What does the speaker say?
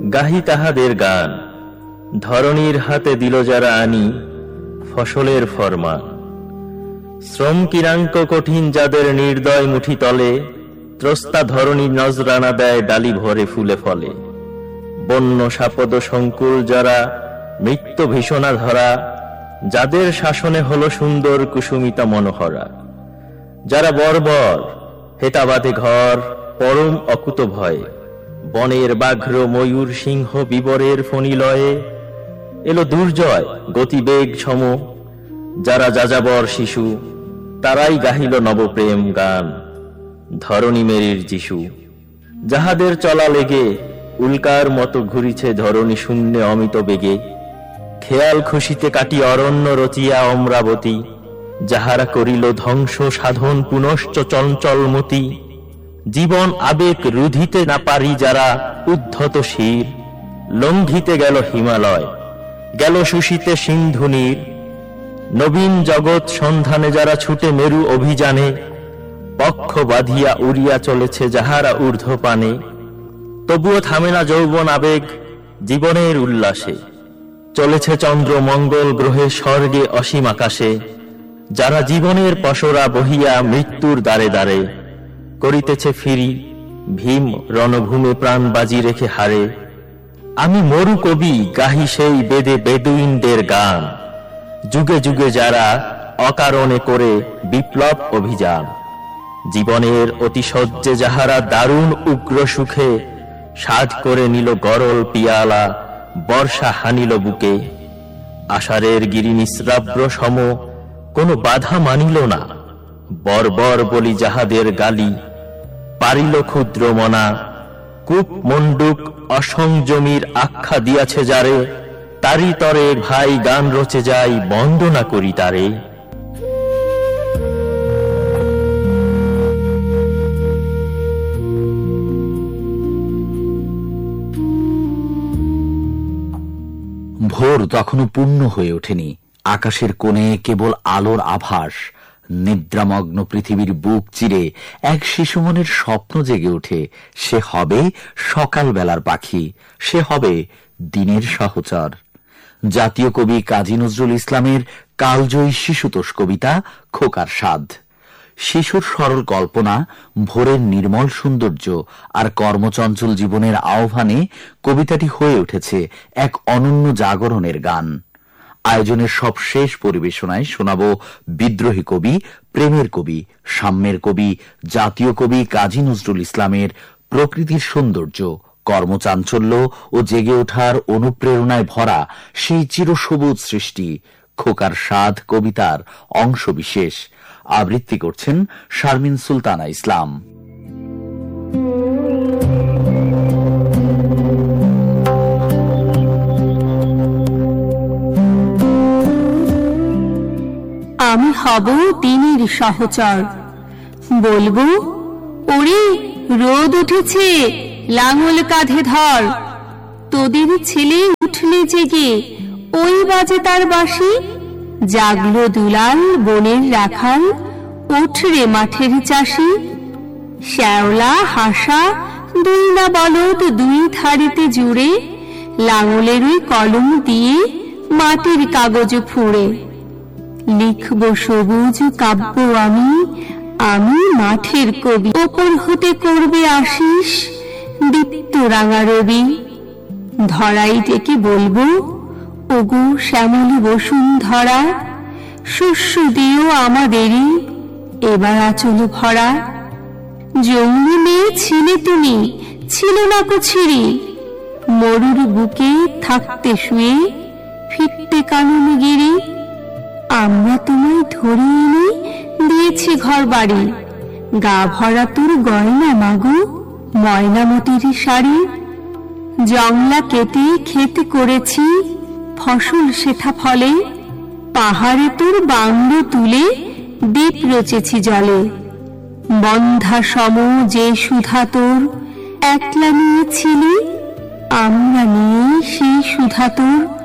গাহি তাহাদের গান। ধরণীর হাতে দিল যারা আনি ফসলের ফরমান। শ্রম কিরাঙ্ক কঠিন যাদের নির্দয় মুঠি তলে, ত্রস্তা ধরণী নজরানা দেয় ডালি ভরে ফুলে ফলে। বন্য সাপদ সংকুল যারা মৃত্যু ভীষণা ধরা, যাদের শাসনে হলো সুন্দর কুসুমিতা মনোহরা। যারা বর্বর হেতাবাদে ঘর পরম অকুত ভয়ে, বনের বাঘ্র ময়ূর সিংহ বিবরের ফণিলয়ে। এলো দুর্জয় গতিবেগ সম, যারা যাযাবর শিশু, তারাই গাহিল নবপ্রেম গান। ধরণী মেরির যিশু, যাহাদের চলা লেগে উল্কার মতো ঘুরিছে ধরণী শূন্যে অমিত বেগে। খেয়াল খুশিতে কাটি অরণ্য রচিয়া অমরাবতী, যাহারা করিল ধ্বংস সাধন পুনশ্চ চঞ্চলমতি। জীবন আবেগ রুধিতে না পারি যারা উদ্ধত শির, লঙ্ঘিতে গেল হিমালয় গেল শুষিতে সিন্ধু নীর। নবীন জগৎ সন্ধানে যারা ছুটে মেরু অভিযানে, পক্ষ বাঁধিয়া উড়িয়া চলেছে যাহারা ঊর্ধ্বপানে। তবুও থামে না যৌবন আবেগ জীবনের উল্লাসে, চলেছে চন্দ্র মঙ্গল গ্রহে স্বর্গে অসীম আকাশে। যারা জীবনের পসরা বহিয়া মৃত্যুর দ্বারে দ্বারে, করিতেছে ফিরি ভীম রণভূমে প্রাণ বাজি রেখে হারে। আমি মরু কবি গাহি সেই বেদে বেদুইনদের গান, যুগে যুগে যারা অকারণে করে বিপ্লব অভিযান। জীবনের অতিশয্যে যাহারা দারুণ উগ্র সুখে, সাজ করে নিল গরল পিয়ালা বর্ষা হানিল বুকে। আষাঢ়ের গিরি নিঃশ্রাব্র সম কোনো বাধা মানিল না, বর্বর বলি যাহাদের গালি পারিল ক্ষুদ্র মনা। কূপ মণ্ডুক অসংযমীর আখ্যা দিয়াছে যারে, তারি তরে ভাই গান রচে যাই বন্দনা করি তারে। ভোর তখনও পূর্ণ হয়ে ওঠেনি। আকাশের কোণে কেবল আলোর আভাস। নিদ্রামগ্ন পৃথিবীর বুক চিরে এক শিশু মনের স্বপ্ন জেগে ওঠে। সে হবে সকালবেলার পাখি, সে হবে দিনের সহচর। জাতীয় কবি কাজী নজরুল ইসলামের কালজয়ী শিশুতোষ কবিতা খোকার স্বাদ। শিশুর সরল কল্পনা, ভোরের নির্মল সৌন্দর্য আর কর্মচঞ্চল জীবনের আহ্বানে কবিতাটি হয়ে উঠেছে এক অনন্য জাগরণের গান। আয়োজনের সবশেষ পরিবেশনায় শোনাব বিদ্রোহী কবি, প্রেমের কবি, সাম্যের কবি, জাতীয় কবি কাজী নজরুল ইসলামের প্রকৃতির সৌন্দর্য, কর্মচাঞ্চল্য ও জেগে ওঠার অনুপ্রেরণায় ভরা সেই চিরসবুজ সৃষ্টি খোকার স্বাদ কবিতার অংশবিশেষ। আবৃত্তি করছেন শারমিন সুলতানা ইসলাম। আমি হব দিনের সহচর, বলবো ওরে রোদ উঠেছে লাঙল কাঁধে ধর। তোদের ছেলে উঠলে জেগে ওই বাজে তার বাঁশি। জাগলো দুলাল বনের রাখাল, উঠরে মাঠের চাষি। শ্যাওলা হাসা দুই না বলদ দুই ধারিতে জুড়ে, লাঙলের ওই কলম দিয়ে মাটির কাগজ ফুঁড়ে। লিখব সবুজ কাব্য আমি, আমি মাঠের কবি। ওপর হতে করবে আশিস দীপ্ত রাঙা রবি। ধরাই ডেকে বলবো ওগো শ্যামলী বসুন্ধরা, শস্য দিও আমাদেরই এবার আঁচল ভরা। জঙ্গলি মেয়ে ছিলে তুমি, ছিল না কুছিরি। মরুর বুকে থাকতে শুয়ে ফিরতে কানন গিরি। আমরা তোমায় ধরে এনে দিয়েছি ঘর বাড়ি। গা ভরা তোর গয়না মাগো ময়নামতির শাড়ি। জংলা কেটে খেতে করেছি ফসল সেথা ফলে। পাহাড়ে তোর বাংলো তুলে দ্বীপ রচেছি জলে। বন্ধা সম যে সুধা তোর একলা নিয়েছিলি, আমরা নিয়ে সেই সুধা তোর